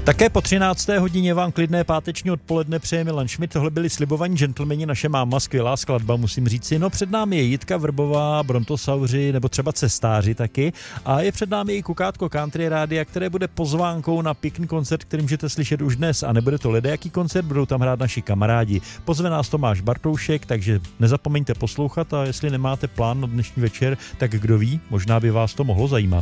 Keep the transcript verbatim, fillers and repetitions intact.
Také po třinácté hodině vám klidné páteční odpoledne přeje Milan Šmit. Tohle byli slibovaní gentlemani, naše máma, skvělá skladba, musím říci. No před námi je Jitka Vrbová, Brontosauři nebo třeba Cestáři taky. A je před námi i Kukátko Country Rádia, které bude pozvánkou na pěkný koncert, který můžete slyšet už dnes. A nebude to ledajaký koncert, budou tam hrát naši kamarádi. Pozve nás Tomáš Bartoušek, takže nezapomeňte poslouchat a jestli nemáte plán na dnešní večer, tak kdo ví, možná by vás to mohlo zajímat.